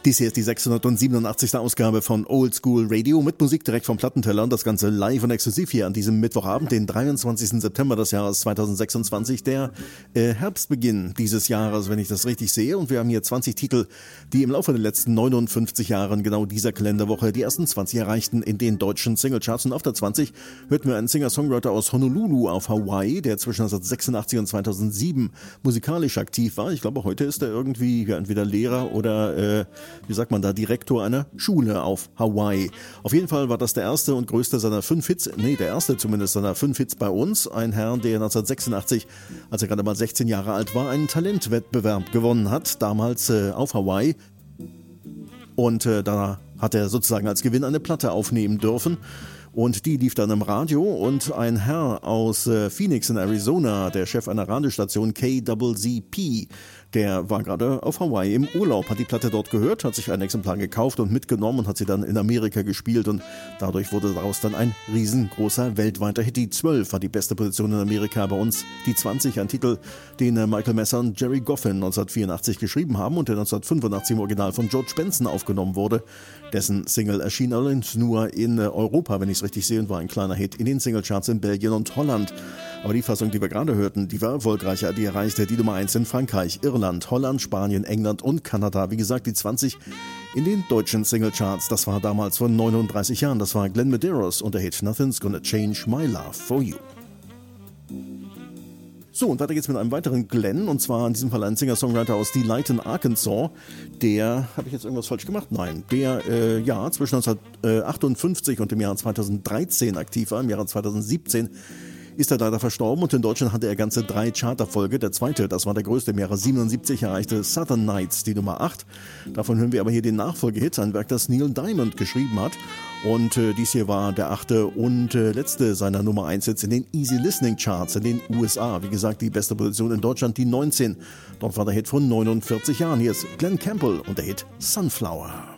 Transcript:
Dies hier ist die 687. Ausgabe von Old School Radio mit Musik direkt vom Plattenteller und das Ganze live und exklusiv hier an diesem Mittwochabend, den 23. September des Jahres 2026, der Herbstbeginn dieses Jahres, wenn ich das richtig sehe. Und wir haben hier 20 Titel, die im Laufe der letzten 59 Jahren genau dieser Kalenderwoche die ersten 20 erreichten in den deutschen Singlecharts. Und auf der 20 hörten wir einen Singer-Songwriter aus Honolulu auf Hawaii, der zwischen 1986 und 2007 musikalisch aktiv war. Ich glaube, heute ist er irgendwie entweder Lehrer oder wie sagt man da, Direktor einer Schule auf Hawaii. Auf jeden Fall war das der erste und größte seiner 5 Hits, der erste zumindest seiner 5 Hits bei uns. Ein Herr, der 1986, als er gerade mal 16 Jahre alt war, einen Talentwettbewerb gewonnen hat, damals auf Hawaii. Und da hat er sozusagen als Gewinn eine Platte aufnehmen dürfen. Und die lief dann im Radio und ein Herr aus Phoenix in Arizona, der Chef einer Radiostation KZZP, der war gerade auf Hawaii im Urlaub, hat die Platte dort gehört, hat sich ein Exemplar gekauft und mitgenommen und hat sie dann in Amerika gespielt und dadurch wurde daraus dann ein riesengroßer weltweiter Hit. Die 12 war die beste Position in Amerika, bei uns die 20, ein Titel, den Michael Messer und Jerry Goffin 1984 geschrieben haben und der 1985 im Original von George Benson aufgenommen wurde. Dessen Single erschien allerdings nur in Europa, wenn ich es richtig sehe, und war ein kleiner Hit in den Singlecharts in Belgien und Holland. Aber die Fassung, die wir gerade hörten, die war erfolgreicher. Die erreichte die Nummer 1 in Frankreich, Irland, Holland, Spanien, England und Kanada. Wie gesagt, die 20 in den deutschen Singlecharts. Das war damals vor 39 Jahren. Das war Glenn Medeiros und der Hit Nothing's Gonna Change My Love For You. So, und weiter geht's mit einem weiteren Glenn, und zwar in diesem Fall ein Singer-Songwriter aus Delighton, Arkansas. Der, habe ich jetzt irgendwas falsch gemacht? Nein, der zwischen 1958 und dem Jahr 2013 aktiv war. Im Jahre 2017 ist er leider verstorben und in Deutschland hatte er ganze 3 Charterfolge. Der zweite, das war der größte, im Jahre 77 erreichte Southern Nights die Nummer 8. Davon hören wir aber hier den Nachfolgehit, ein Werk, das Neil Diamond geschrieben hat. Und dies hier war der 8. und letzte seiner Nummer 1 Hits in den Easy Listening Charts in den USA. Wie gesagt, die beste Position in Deutschland, die 19. Dort war der Hit von 49 Jahren. Hier ist Glenn Campbell und der Hit Sunflower.